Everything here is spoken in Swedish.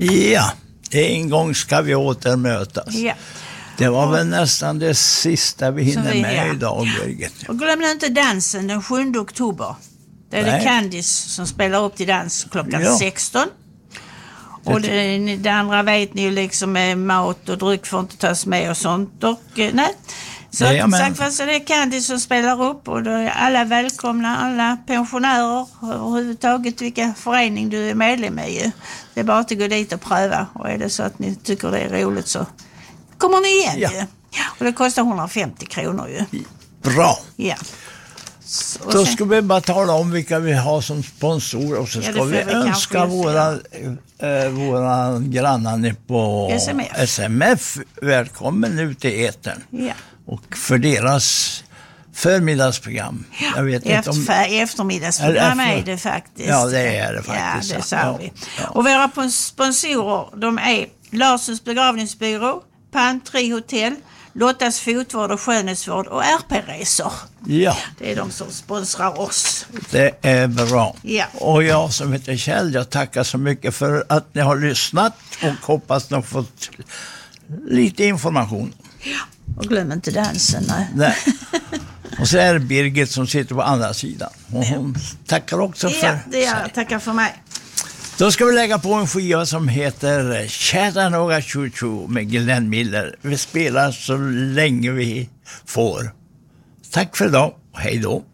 Ja, en gång ska vi återmötas. Ja. Det var väl nästan det sista vi hinner med idag, Birgit. Och glöm inte dansen den 7 oktober. Det är det Candice som spelar upp till dans klockan 16. Och det andra vet ni ju liksom med mat och dryck får inte tas med och sånt. Och nej. Så sagt så det är Candice som spelar upp och då är alla välkomna, alla pensionärer överhuvudtaget vilka förening du är medlem i. Det är bara att gå dit och pröva och är det så att ni tycker det är roligt så kommer ni igen ju. Och det kostar 150 kronor ju. Bra. Ja. Då ska vi bara tala om vilka vi har som sponsorer och så ska vi önska våra grannar på SMF välkommen ut i etern. Ja. Och för deras förmiddagsprogram. Jag vet inte om eftermiddagsprogram är det faktiskt. Ja, det är det faktiskt. Ja, det sa vi. Ja. Och våra sponsorer, de är Larsens begravningsbyrå, Pantry Hotel, Lottas fotvård och skönhetsvård och RP-resor. Ja. Det är de som sponsrar oss. Det är bra. Ja. Och jag som heter Kjell, jag tackar så mycket för att ni har lyssnat och hoppas ni har fått lite information. Ja. Och glöm inte dansen. Nej. Och så är det Birgit som sitter på andra sidan. Och hon tackar också för sig. Ja, jag tackar för mig. Då ska vi lägga på en skiva som heter Chattanooga Choo Choo med Glenn Miller. Vi spelar så länge vi får. Tack för idag och hej då.